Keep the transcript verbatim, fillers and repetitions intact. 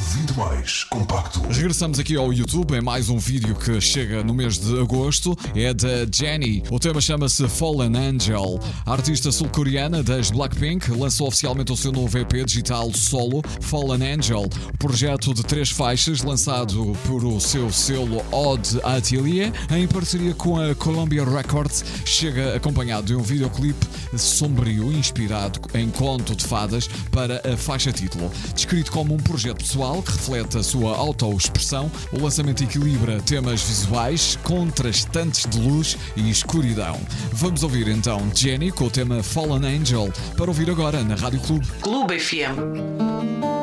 Ouvido Mais Compacto. Regressamos aqui ao YouTube em mais um vídeo que chega no mês de agosto. É da Jennie. O tema chama-se Fallen Angel. A artista sul-coreana das Blackpink lançou oficialmente o seu novo E P digital solo, Fallen Angel. O projeto de três faixas lançado por o seu selo Odd Atelier em parceria com a Columbia Records chega acompanhado de um videoclipe sombrio inspirado em conto de fadas para a faixa título. Descrito como um projeto pessoal que reflete a sua autoexpressão, o lançamento equilibra temas visuais contrastantes de luz e escuridão. Vamos ouvir então Jennie com o tema Fallen Angel para ouvir agora na Rádio Clube. Clube F M.